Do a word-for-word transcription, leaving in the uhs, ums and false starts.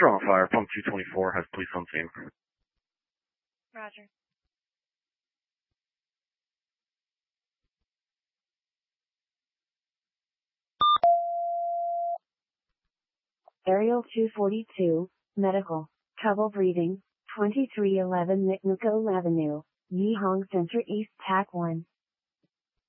You're on fire. Pump two twenty-four has police on scene. Roger. Aerial two forty-two, medical, trouble breathing, twenty-three eleven McNichol Avenue, Yihong Center East, T A C one.